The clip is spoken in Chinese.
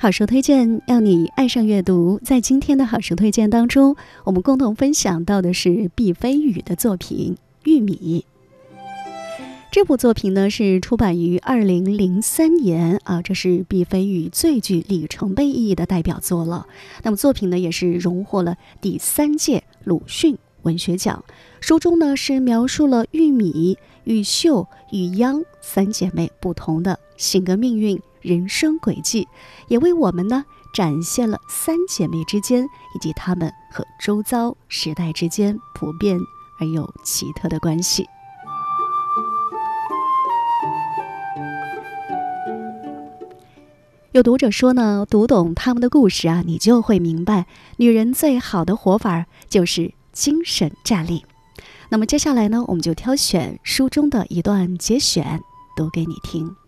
好书推荐，让你爱上阅读。在今天的好书推荐当中，我们共同分享到的是毕飞宇的作品《玉米》。这部作品呢是出版于2003年这是毕飞宇最具里程碑意义的代表作了。那么作品呢也是荣获了第3届鲁迅文学奖。书中呢是描述了玉米、玉秀、玉央3姐妹不同的性格命运、人生轨迹，也为我们呢展现了3姐妹之间以及她们和周遭时代之间普遍而又奇特的关系。有读者说呢，读懂他们的故事你就会明白，女人最好的活法就是精神战力。那么接下来呢，我们就挑选书中的一段节选读给你听。